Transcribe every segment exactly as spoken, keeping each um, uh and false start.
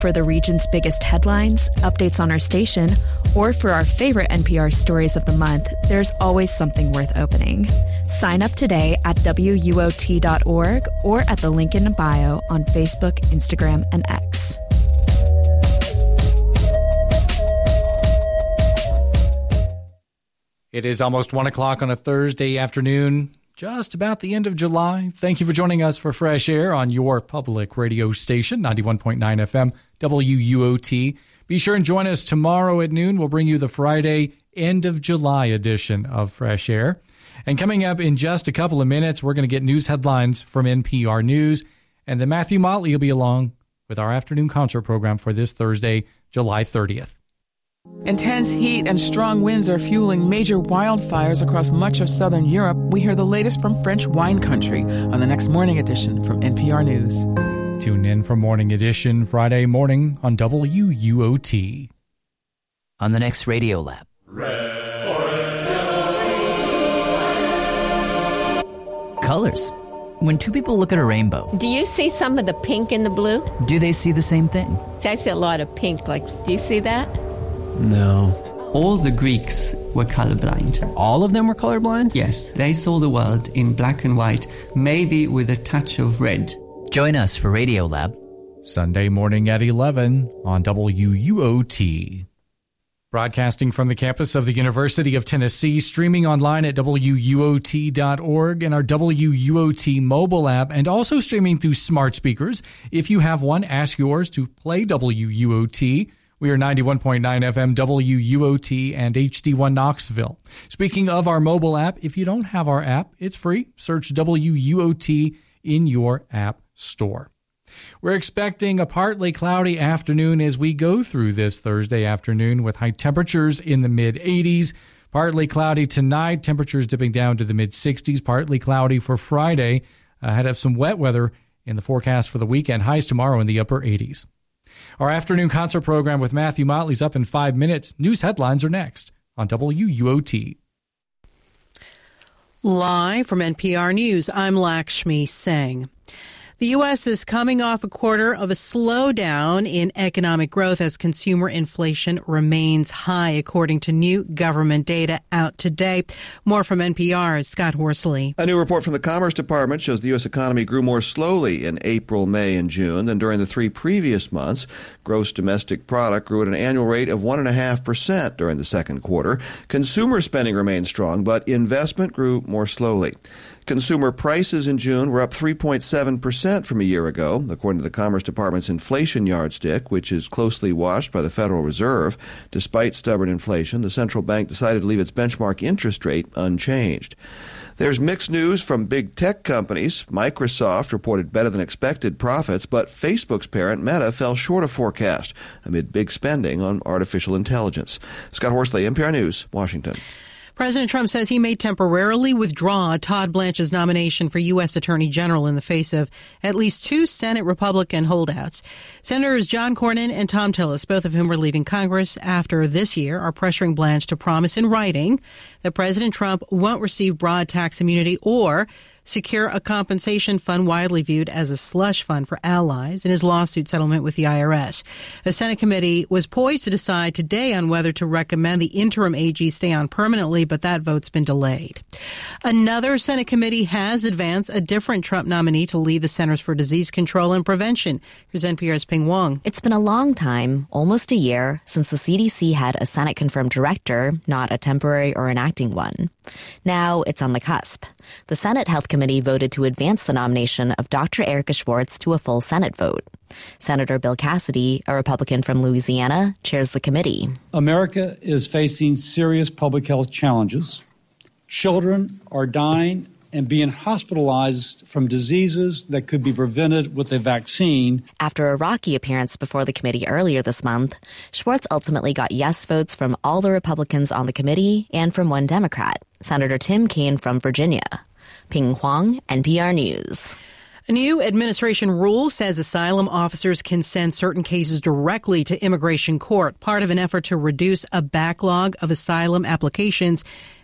For the region's biggest headlines, updates on our station, or for our favorite N P R stories of the month, there's always something worth opening. Sign up today at W U O T dot org or at the link in bio on Facebook, Instagram, and X. It is almost one o'clock on a Thursday afternoon, just about the end of July. Thank you for joining us for Fresh Air on your public radio station, ninety-one point nine F M, W U O T. Be sure and join us tomorrow at noon. We'll bring you the Friday end of July edition of Fresh Air. And coming up in just a couple of minutes, we're going to get news headlines from N P R News. And then Matthew Motley will be along with our afternoon concert program for this Thursday, July thirtieth. Intense heat and strong winds are fueling major wildfires across much of southern Europe. We hear the latest from French wine country on the next morning edition from N P R News. Tune in for Morning Edition Friday morning on W U O T. On the next Radio Lab. Colors. When two people look at a rainbow, do you see some of the pink in the blue? Do they see the same thing? I see a lot of pink. Like, do you see that? No. All the Greeks were colorblind. All of them were colorblind? Yes. They saw the world in black and white, maybe with a touch of red. Join us for Radio Lab. Sunday morning at eleven on W U O T. Broadcasting from the campus of the University of Tennessee, streaming online at W U O T dot org and our W U O T mobile app, and also streaming through smart speakers. If you have one, ask yours to play W U O T. We are ninety-one point nine F M, W U O T, and H D one Knoxville. Speaking of our mobile app, if you don't have our app, it's free. Search W U O T in your app store. We're expecting a partly cloudy afternoon as we go through this Thursday afternoon with high temperatures in the mid eighties. Partly cloudy tonight, temperatures dipping down to the mid sixties. Partly cloudy for Friday. Ahead of some wet weather in the forecast for the weekend. Highs tomorrow in the upper eighties. Our afternoon concert program with Matthew Motley's up in five minutes. News headlines are next on W U O T. Live from N P R News, I'm Lakshmi Singh. The U S is coming off a quarter of a slowdown in economic growth as consumer inflation remains high, according to new government data out today. More from N P R's Scott Horsley. A new report from the Commerce Department shows the U S economy grew more slowly in April, May, and June than during the three previous months. Gross domestic product grew at an annual rate of one point five percent during the second quarter. Consumer spending remained strong, but investment grew more slowly. Consumer prices in June were up three point seven percent from a year ago, according to the Commerce Department's inflation yardstick, which is closely watched by the Federal Reserve. Despite stubborn inflation, the central bank decided to leave its benchmark interest rate unchanged. There's mixed news from big tech companies. Microsoft reported better than expected profits, but Facebook's parent, Meta, fell short of forecast amid big spending on artificial intelligence. Scott Horsley, N P R News, Washington. President Trump says he may temporarily withdraw Todd Blanche's nomination for U S Attorney General in the face of at least two Senate Republican holdouts. Senators John Cornyn and Thom Tillis, both of whom are leaving Congress after this year, are pressuring Blanche to promise in writing that President Trump won't receive broad tax immunity or secure a compensation fund widely viewed as a slush fund for allies in his lawsuit settlement with the I R S. A Senate committee was poised to decide today on whether to recommend the interim A G stay on permanently, but that vote's been delayed. Another Senate committee has advanced a different Trump nominee to lead the Centers for Disease Control and Prevention. Here's N P R's Ping Wong. It's been a long time, almost a year, since the C D C had a Senate-confirmed director, not a temporary or an acting one. Now it's on the cusp. The Senate Health Committee voted to advance the nomination of Doctor Erica Schwartz to a full Senate vote. Senator Bill Cassidy, a Republican from Louisiana, chairs the committee. America is facing serious public health challenges. Children are dying and being hospitalized from diseases that could be prevented with a vaccine. After a rocky appearance before the committee earlier this month, Schwartz ultimately got yes votes from all the Republicans on the committee and from one Democrat, Senator Tim Kaine from Virginia. Ping Huang, N P R News. A new administration rule says asylum officers can send certain cases directly to immigration court, part of an effort to reduce a backlog of asylum applications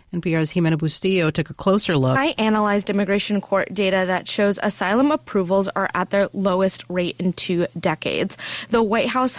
N P R's Jimena Bustillo took a closer look. I analyzed immigration court data that shows asylum approvals are at their lowest rate in two decades. The White House